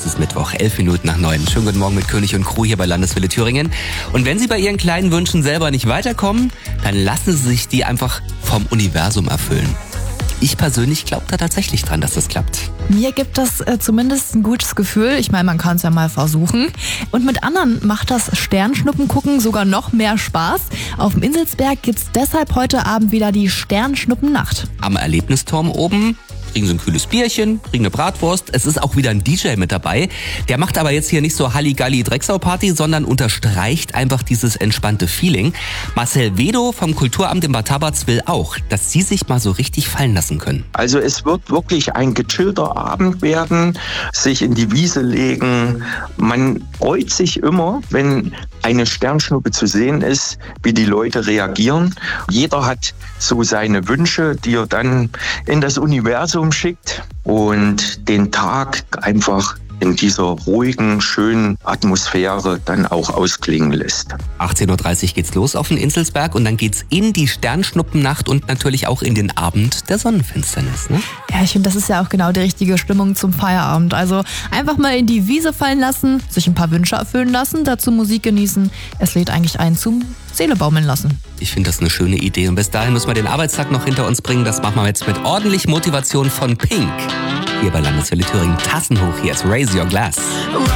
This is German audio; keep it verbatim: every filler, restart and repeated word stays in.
ist Mittwoch, elf Minuten nach neun. Schönen guten Morgen mit König und Crew hier bei Landeswelle Thüringen. Und wenn Sie bei Ihren kleinen Wünschen selber nicht weiterkommen, dann lassen Sie sich die einfach vom Universum erfüllen. Ich persönlich glaube da tatsächlich dran, dass das klappt. Mir gibt das äh, zumindest ein gutes Gefühl. Ich meine, man kann es ja mal versuchen. Und mit anderen macht das Sternschnuppen gucken sogar noch mehr Spaß. Auf dem Inselsberg gibt's deshalb heute Abend wieder die Sternschnuppennacht. Am Erlebnisturm oben kriegen Sie ein kühles Bierchen, kriegen eine Bratwurst. Es ist auch wieder ein D J mit dabei. Der macht aber jetzt hier nicht so Halligalli-Drecksau-Party, sondern unterstreicht einfach dieses entspannte Feeling. Marcel Wedo vom Kulturamt in Bad Tabatz will auch, dass Sie sich mal so richtig fallen lassen können. Also es wird wirklich ein gechillter Abend werden, sich in die Wiese legen. Man freut sich immer, wenn eine Sternschnuppe zu sehen ist, wie die Leute reagieren. Jeder hat so seine Wünsche, die er dann in das Universum schickt und den Tag einfach in dieser ruhigen, schönen Atmosphäre dann auch ausklingen lässt. achtzehn Uhr dreißig geht's los auf den Inselsberg und dann geht's in die Sternschnuppennacht und natürlich auch in den Abend der Sonnenfinsternis. Ne? Ja, ich finde, das ist ja auch genau die richtige Stimmung zum Feierabend. Also einfach mal in die Wiese fallen lassen, sich ein paar Wünsche erfüllen lassen, dazu Musik genießen. Es lädt eigentlich ein zum Seele baumeln lassen. Ich finde das eine schöne Idee und bis dahin müssen wir den Arbeitstag noch hinter uns bringen. Das machen wir jetzt mit ordentlich Motivation von Pink. Hier bei Landeswelle Thüringen. Tassen hoch, hier ist Raise Your Glass.